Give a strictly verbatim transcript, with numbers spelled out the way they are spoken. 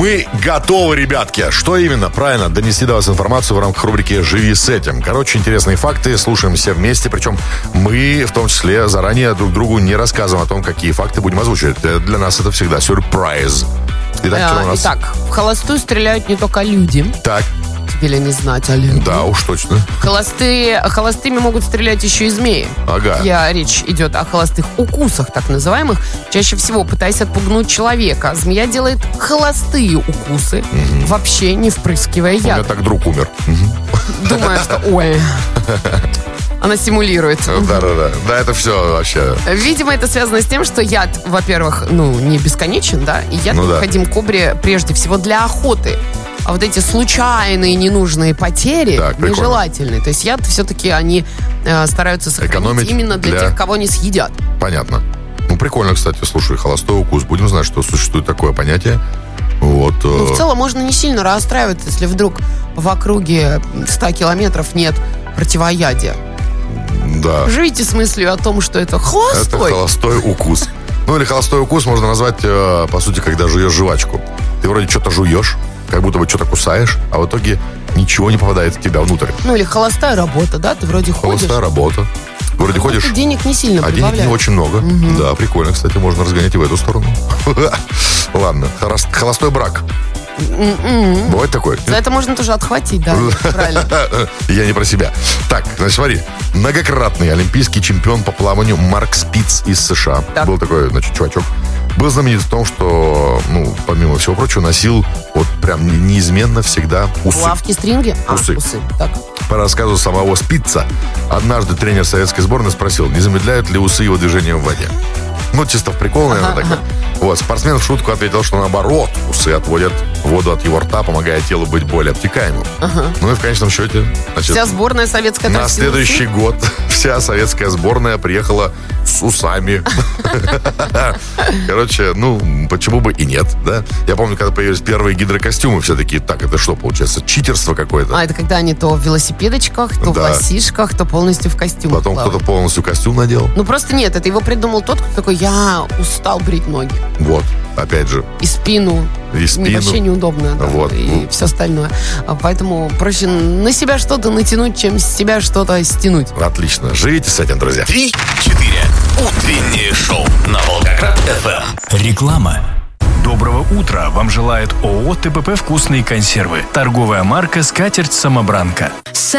Мы готовы, ребятки. Что именно? Правильно, донести до вас информацию в рамках рубрики «Живи с этим». Короче, интересные факты, слушаем все вместе. Причем мы, в том числе, заранее друг другу не рассказываем о том, какие факты будем озвучивать. Для нас это всегда сюрприз. Итак, а, что у нас? Итак, в холостую стреляют не только люди. Так. Или не знать, Олег. Да, уж точно. Холостые, холостыми могут стрелять еще и змеи. Ага. Я, речь идет о холостых укусах, так называемых. Чаще всего, пытаясь отпугнуть человека, змея делает холостые укусы, угу. вообще не впрыскивая яд. У меня так друг умер. Думаю, что ой... Она симулирует. Да-да-да. Да, это все вообще. Видимо, это связано с тем, что яд, во-первых, ну, не бесконечен, да, и яд ну, необходим да. кобре прежде всего для охоты. А вот эти случайные ненужные потери так, нежелательны. То есть яд все-таки они э, стараются сохранить экономить именно для, для тех, кого не съедят. Понятно. Ну, прикольно, кстати. Слушай, холостой укус. Будем знать, что существует такое понятие. Вот. Ну, в целом можно не сильно расстраиваться, если вдруг в округе ста километров нет противоядия. Да. Живите с мыслью о том, что это холостой. Это холостой укус. Ну, или холостой укус можно назвать, э, по сути, когда жуешь жвачку. Ты вроде что-то жуешь, как будто бы что-то кусаешь, а в итоге ничего не попадает в тебя внутрь. Ну, или холостая работа, да? Ты вроде ходишь. Холостая работа. Вроде ходишь. Денег не сильно а прибавляет. А денег не очень много. Угу. Да, прикольно, кстати, можно разгонять и в эту сторону. Ладно, холостой брак. Mm-mm. Бывает такое? За это можно тоже отхватить, да, правильно. Я не про себя. Так, значит, смотри. Многократный олимпийский чемпион по плаванию Марк Спиц из США. Так. Был такой, значит, чувачок. Был знаменит в том, что, ну, помимо всего прочего, носил вот прям неизменно всегда усы. Плавки, стринги? А, усы. усы. Так. По рассказу самого Спица, однажды тренер советской сборной спросил, не замедляют ли усы его движения в воде. Ну, чисто в прикол, наверное, ага, тогда. Ага. Вот, спортсмен в шутку ответил, что наоборот, усы отводят воду от его рта, помогая телу быть более обтекаемым. Ага. Ну и в конечном счете... Значит, вся сборная советская... На следующий усы? год вся советская сборная приехала с усами. Короче, ну, почему бы и нет, да? Я помню, когда появились первые гидрокостюмы, все такие, так, это что, получается, читерство какое-то? А, это когда они то в велосипедочках, то да. в лосишках, то полностью в костюмах. Потом плавают. Кто-то полностью костюм надел. Ну, просто нет, это его придумал тот, кто такой, я устал брить ноги. Вот, опять же. И спину. И спину. Вообще неудобно. Да, вот. И ну. все остальное. Поэтому проще на себя что-то натянуть, чем с себя что-то стянуть. Отлично. Живите с этим, друзья. Три-четыре. Утреннее шоу на Волгоград-ФМ. Реклама. Доброго утра! Вам желает ООО ТПП «Вкусные консервы». Торговая марка «Скатерть-самобранка».